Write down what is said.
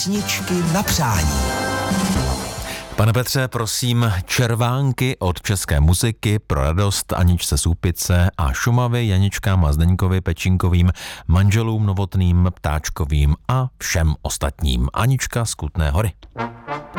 Písničky na přání. Pane Petře, prosím, červánky od české muziky pro radost Aničce Soupice a Šumavy, Janičkám a Zdeňkovi Pečinkovým, manželům Novotným, Ptáčkovým a všem ostatním. Anička z Kutné Hory.